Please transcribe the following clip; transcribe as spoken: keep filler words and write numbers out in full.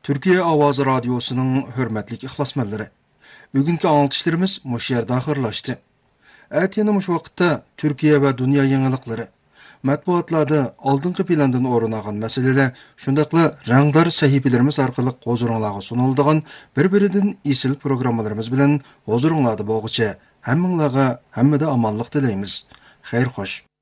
Türkiye Avazı Radyosu'nun hürmetlik ihlasmanları. Bugünkü anlatışlarımız muş yerde ahırlaştı. Әтені muş vaqtda Türkiye ve dünya yenilikleri, matbuatlarda aldınqı plandan oranagan meseleler, şundaqla rangdar sahifelerimiz arkalı huzurunlağı sunulduğun bir-birinden isil programmalarımız bilen huzurunladı boğuça. Hemminlağa hemmede amanlık dileyimiz. Xeyr hoş.